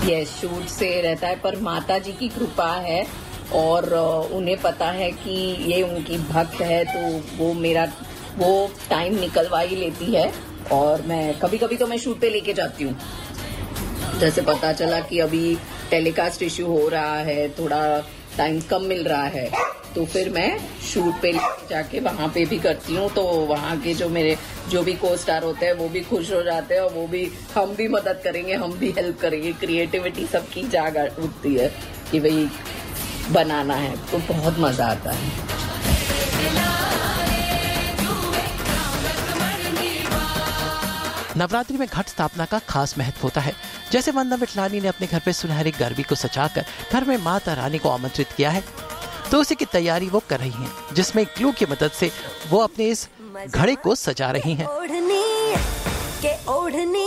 ये शूट से रहता है, पर माता जी की कृपा है और उन्हें पता है कि ये उनकी भक्त है, तो वो टाइम निकलवा ही लेती है। और मैं कभी कभी तो मैं शूट पे लेके जाती हूँ। जैसे पता चला कि अभी टेलीकास्ट इश्यू हो रहा है, थोड़ा टाइम कम मिल रहा है, तो फिर मैं शूट पे जाके वहाँ पे भी करती हूँ। तो वहाँ के जो भी को स्टार होते हैं वो भी खुश हो जाते हैं, और हम भी मदद करेंगे, हम भी हेल्प करेंगे। क्रिएटिविटी सबकी जाग उठती है कि भाई बनाना है, तो बहुत मजा आता है। नवरात्रि में घट स्थापना का खास महत्व होता है। जैसे वंदना विठलानी ने अपने घर पे सुनहरी गरबी को सजाकर घर में माता रानी को आमंत्रित किया है, तो उसी की तैयारी वो कर रही हैं, जिसमें ग्लू की मदद से वो अपने इस घड़े को सजा रही हैं।